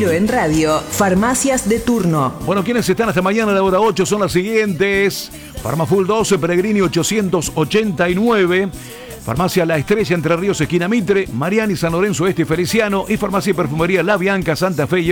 Estilo en Radio, farmacias de turno. Bueno, quienes están hasta mañana a la hora 8 son las siguientes: Farmafull 12, Peregrini 889, Farmacia La Estrella, Entre Ríos, esquina Mitre, Mariani, San Lorenzo Este y Feliciano, y Farmacia y Perfumería La Bianca, Santa Fe y